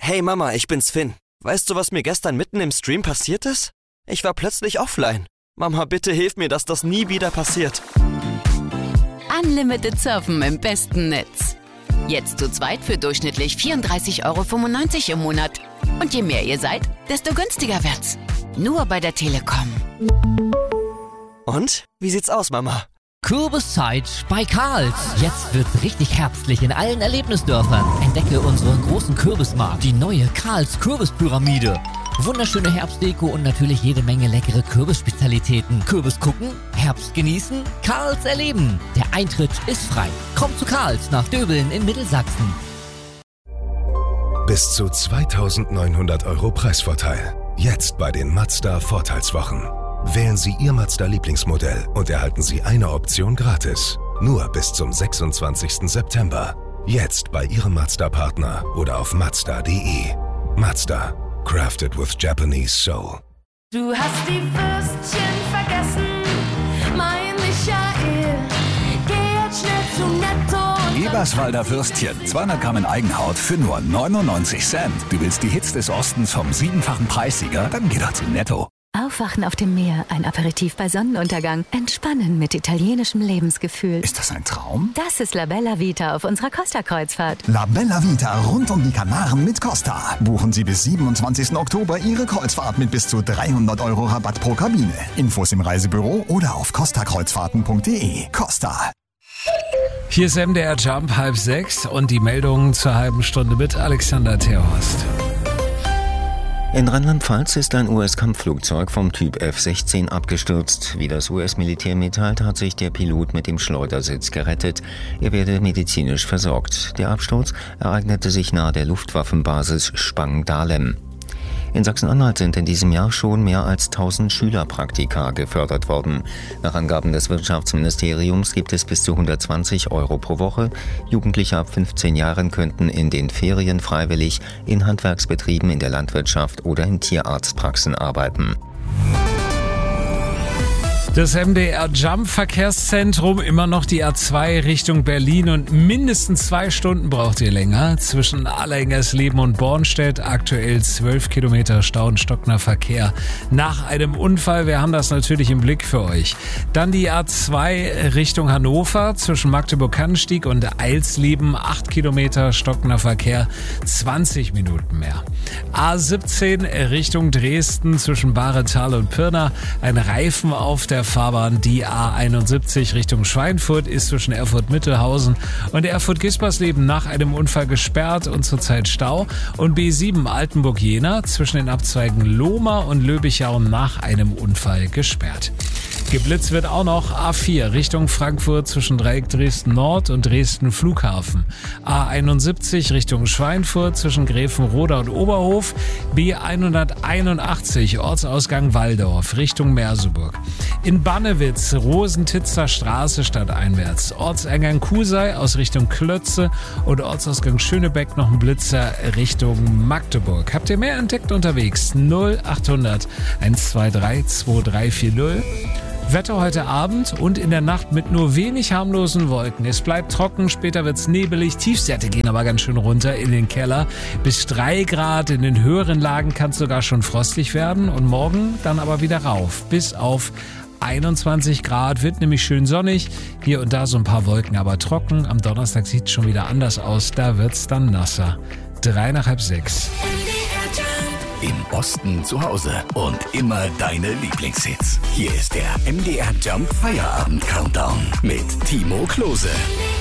Hey Mama, ich bin's Finn. Weißt du, was mir gestern mitten im Stream passiert ist? Ich war plötzlich offline. Mama, bitte hilf mir, dass das nie wieder passiert. Unlimited surfen im besten Netz. Jetzt zu zweit für durchschnittlich 34,95 € im Monat. Und je mehr ihr seid, desto günstiger wird's. Nur bei der Telekom. Und? Wie sieht's aus, Mama? Kürbiszeit bei Karls. Jetzt wird's richtig herbstlich in allen Erlebnisdörfern. Entdecke unseren großen Kürbismarkt, die neue Karls Kürbispyramide. Wunderschöne Herbstdeko und natürlich jede Menge leckere Kürbisspezialitäten. Kürbis gucken, Herbst genießen, Karls erleben. Der Eintritt ist frei. Kommt zu Karls nach Döbeln in Mittelsachsen. Bis zu 2.900 € Preisvorteil. Jetzt bei den Mazda Vorteilswochen. Wählen Sie Ihr Mazda-Lieblingsmodell und erhalten Sie eine Option gratis. Nur bis zum 26. September. Jetzt bei Ihrem Mazda-Partner oder auf Mazda.de. Mazda. Crafted with Japanese soul. Du hast die Würstchen vergessen, mein Michael. Geh jetzt schnell zu Netto. Eberswalder Würstchen, 200 Gramm in Eigenhaut für nur 99 Cent. Du willst die Hits des Ostens vom 7-fachen Preissieger? Dann geh doch zu Netto. Aufwachen auf dem Meer, ein Aperitif bei Sonnenuntergang. Entspannen mit italienischem Lebensgefühl. Ist das ein Traum? Das ist La Bella Vita auf unserer Costa-Kreuzfahrt. La Bella Vita rund um die Kanaren mit Costa. Buchen Sie bis 27. Oktober Ihre Kreuzfahrt mit bis zu 300 € Rabatt pro Kabine. Infos im Reisebüro oder auf costakreuzfahrten.de. Costa. Hier ist MDR Jump 5:30 und die Meldungen zur halben Stunde mit Alexander Terhorst. In Rheinland-Pfalz ist ein US-Kampfflugzeug vom Typ F-16 abgestürzt. Wie das US-Militär mitteilt, hat sich der Pilot mit dem Schleudersitz gerettet. Er werde medizinisch versorgt. Der Absturz ereignete sich nahe der Luftwaffenbasis Spang-Dahlem. In Sachsen-Anhalt sind in diesem Jahr schon mehr als 1000 Schülerpraktika gefördert worden. Nach Angaben des Wirtschaftsministeriums gibt es bis zu 120 € pro Woche. Jugendliche ab 15 Jahren könnten in den Ferien freiwillig in Handwerksbetrieben, in der Landwirtschaft oder in Tierarztpraxen arbeiten. Das MDR Jump Verkehrszentrum, immer noch die A2 Richtung Berlin und mindestens 2 Stunden braucht ihr länger. Zwischen Alleingers-Leben und Bornstedt aktuell 12 Kilometer Stau und stockender Verkehr. Nach einem Unfall, wir haben das natürlich im Blick für euch. Dann die A2 Richtung Hannover zwischen Magdeburg-Kannenstieg und Eilsleben 8 Kilometer stockender Verkehr, 20 Minuten mehr. A17 Richtung Dresden zwischen Bahretal und Pirna, ein Reifen auf der Fahrbahn. Die A71 Richtung Schweinfurt ist zwischen Erfurt-Mittelhausen und Erfurt-Gispersleben nach einem Unfall gesperrt und zurzeit Stau. Und B7 Altenburg-Jena zwischen den Abzweigen Lohmar und Löbichau nach einem Unfall gesperrt. Geblitzt wird auch noch A4 Richtung Frankfurt zwischen Dreieck Dresden-Nord und Dresden Flughafen. A71 Richtung Schweinfurt zwischen Gräfenroda und Oberhof. B181 Ortsausgang Walldorf Richtung Merseburg. In Bannewitz Rosentitzer Straße stadteinwärts. Ortseingang Kusei aus Richtung Klötze und Ortsausgang Schönebeck noch ein Blitzer Richtung Magdeburg. Habt ihr mehr entdeckt unterwegs? 0800 123 2340. Wetter heute Abend und in der Nacht mit nur wenig harmlosen Wolken. Es bleibt trocken, später wird's nebelig, Tiefstwerte gehen aber ganz schön runter in den Keller. Bis 3 Grad, in den höheren Lagen kann es sogar schon frostig werden und morgen dann aber wieder rauf. Bis auf 21 Grad, wird nämlich schön sonnig. Hier und da so ein paar Wolken, aber trocken. Am Donnerstag sieht es schon wieder anders aus, da wird's dann nasser. 5:03. Im Osten zu Hause und immer deine Lieblingshits. Hier ist der MDR Jump Feierabend Countdown mit Timo Klose.